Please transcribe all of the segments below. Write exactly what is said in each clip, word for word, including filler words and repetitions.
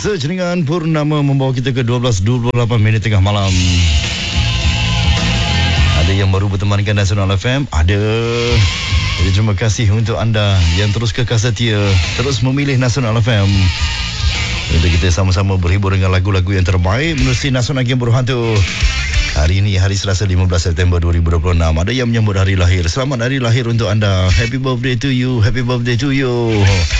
Sejaringan Purnama membawa kita ke dua belas dua puluh lapan minit tengah malam. Ada yang baru bertemankan Nasional F M, ada. Jadi terima kasih untuk anda yang terus kekal setia, terus memilih Nasional F M. Untuk kita sama-sama berhibur dengan lagu-lagu yang terbaik menerusi Nasional Game Berhantu. Hari ini hari Selasa lima belas September dua ribu dua puluh enam. Ada yang menyambut hari lahir. Selamat hari lahir untuk anda. Happy birthday to you. Happy birthday to you.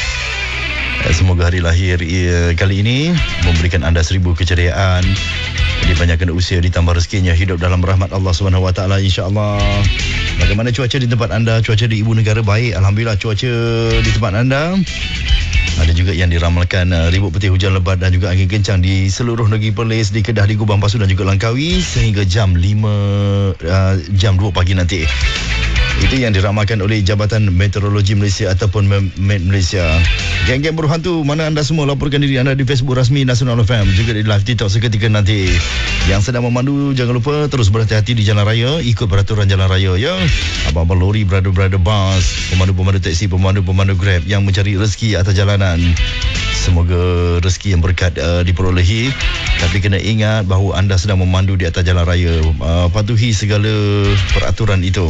Semoga hari lahir ya, kali ini memberikan anda seribu keceriaan, dipanjangkan usia, ditambah rezekinya, hidup dalam rahmat Allah Subhanahu Wa Taala insya-Allah. Bagaimana cuaca di tempat anda? Cuaca di ibu negara baik, alhamdulillah. Cuaca di tempat anda, ada juga yang diramalkan uh, ribut peti hujan lebat dan juga angin kencang di seluruh negeri Perlis, di Kedah, di Gubang Pasu dan juga Langkawi sehingga jam lima uh, jam dua pagi nanti. Itu yang diramalkan oleh Jabatan Meteorologi Malaysia ataupun Met Malaysia. Geng-geng berhantu, mana anda semua, laporkan diri anda di Facebook rasmi Nasional F M, juga di live TikTok seketika nanti. Yang sedang memandu, jangan lupa terus berhati-hati di jalan raya, ikut peraturan jalan raya ya. Abang-abang lori, brother-brother bus, pemandu-pemandu teksi, pemandu-pemandu Grab yang mencari rezeki atas jalanan, semoga rezeki yang berkat uh, diperolehi. Tapi kena ingat bahawa anda sedang memandu di atas jalan raya. uh, Patuhi segala peraturan itu.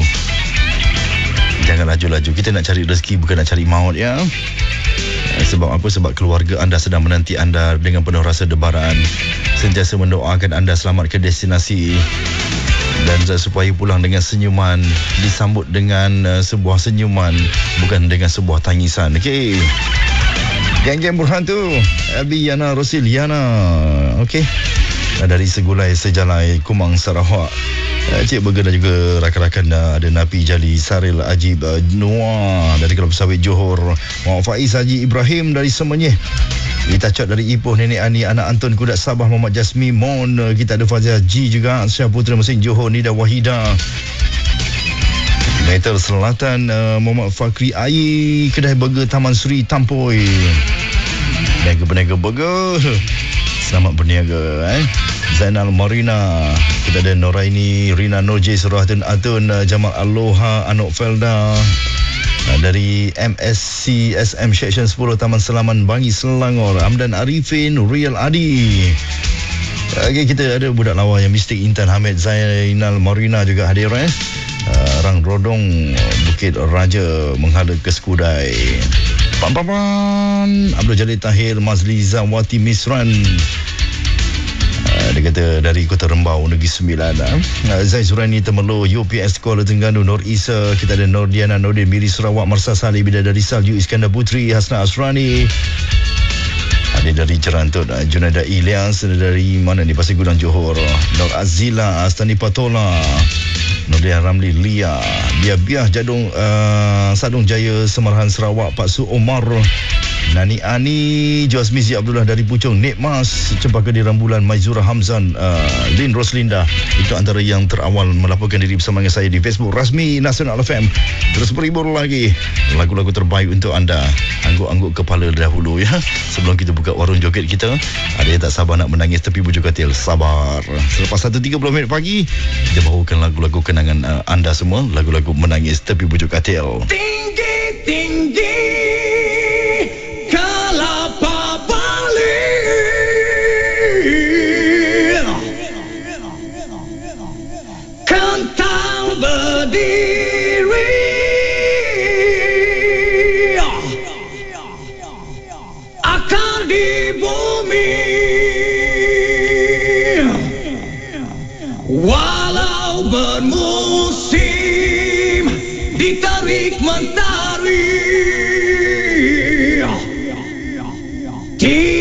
Jangan laju-laju. Kita nak cari rezeki, bukan nak cari maut ya. Sebab apa? Sebab keluarga anda sedang menanti anda dengan penuh rasa debaran. Sentiasa mendoakan anda selamat ke destinasi dan supaya pulang dengan senyuman, disambut dengan uh, sebuah senyuman, bukan dengan sebuah tangisan. Okey. Geng-geng berhantu, Abi Yana Rosiliana. Okey. Dari Segulai Sejalai Kumang Sarawak, Cik Burger dan juga rakan-rakan, ada Napi Jali, Saril Ajib Noah dari Kelab Sawit Johor, Muhammad Faiz Haji Ibrahim dari Semenyih, Rita Cot dari Ipoh, Nenek Ani, Anak Anton Kudat Sabah, Muhammad Jasmi Mon, kita ada Fazia G juga, Syah Putra Mesin Johor, Nida Wahida Metal Selatan, uh, Muhammad Fakri Ai, Kedai Burger Taman Suri Tampoi, Peniaga-peniaga burger, selamat berniaga eh. Zainal Marina, kita ada Noraini, Rina Norje, Surahatun Atun, Jamal Aloha, Anok Felda dari M S C S M Section sepuluh Taman Selaman Bangi Selangor, Amdan Arifin, Real Adi. Okay, kita ada budak lawa yang mistik, Intan Hamid, Zainal Marina juga hadir eh. Rang Rodong Bukit Raja menghadap ke Skudai. Pam-pam-pam, Abdul Jalil Tahir, Mazliza Wati Misran. Dia kata dari Kota Rembau, Negeri Sembilan. Zai Surani Temelo, U P S Kuala Terengganu, Nur Isa, kita ada Nur Diana Nordin, Miri Sarawak, Marsa Salih, Bidadari Salju, Iskandar Putri, Hasna Asrani. Ada dari Cerantut, Junaida Ilyas, dari mana ni, Pasir Gudang Johor, Nur Azila, Astani Patola, Nurdian Ramli Lia, Biah-Biah Jadung, uh, Sadung Jaya, Semarahan Sarawak, Pak Su Omar, Nani Ani, Josmizi Abdullah dari Puchong, Nikmas, Cempaka di Rambulan, Maizura Hamzan, uh, Lin Roslinda. Itu antara yang terawal melaporkan diri bersama dengan saya di Facebook rasmi Nasional F M. Terus berhibur lagi lagu-lagu terbaik untuk anda. Angguk-angguk kepala dahulu ya, sebelum kita buka warung joget kita. Ada yang tak sabar nak menangis tepi bujur katil, sabar. Selepas satu tiga puluh minit pagi, kita bawakan lagu-lagu kenangan uh, anda semua, lagu-lagu menangis tepi bujur katil. Tinggi tinggi kelapa balik, kentang berdiri, akar di bumi, walau bermusim ditarik mentari. Di